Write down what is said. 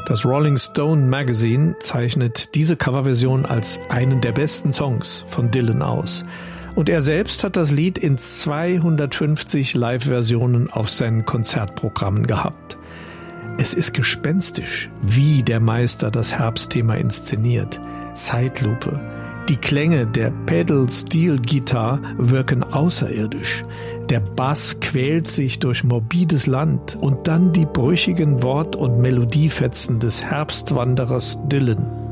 Das Rolling Stone Magazine zeichnet diese Coverversion als einen der besten Songs von Dylan aus. Und er selbst hat das Lied in 250 Live-Versionen auf seinen Konzertprogrammen gehabt. Es ist gespenstisch, wie der Meister das Herbstthema inszeniert. Zeitlupe. Die Klänge der Pedal-Steel-Gitarre wirken außerirdisch. Der Bass quält sich durch morbides Land und dann die brüchigen Wort- und Melodiefetzen des Herbstwanderers Dylan.